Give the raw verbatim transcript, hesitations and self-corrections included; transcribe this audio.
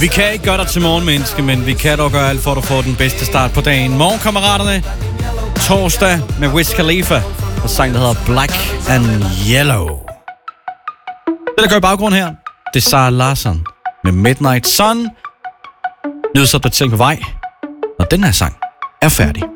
Vi kan ikke gøre dig til morgenmenneske, men vi kan dog gøre alt for, at du får den bedste start på dagen. Morgenkammeraterne, torsdag med Wiz Khalifa og sang, der hedder Black and Yellow. Det, der går i baggrund her, det er Zara Larsson med Midnight Sun. Nyhedsopdatering på vej, og den her sang er færdig.